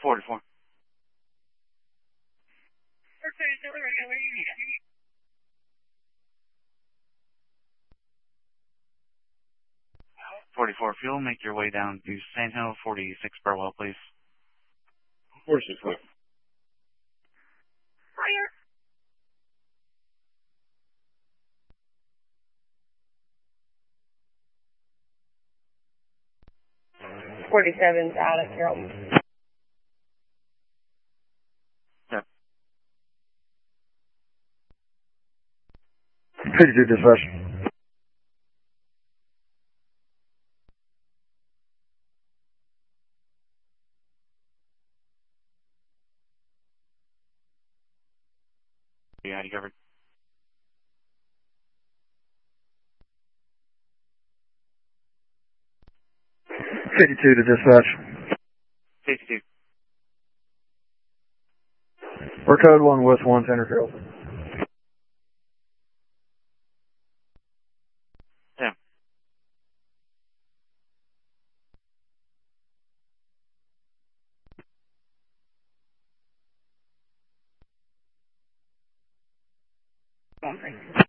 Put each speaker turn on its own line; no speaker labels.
44. 44 fuel, make your way down to Sand Hill, 46 Burwell, please.
46, wait.
Fire. 47's out at Carrollton.
Yep.
52 dispatch.
Yeah, you covered.
52 to dispatch.
52.
We're code 1 with 1 Center Carrollton.
Yeah.
Something.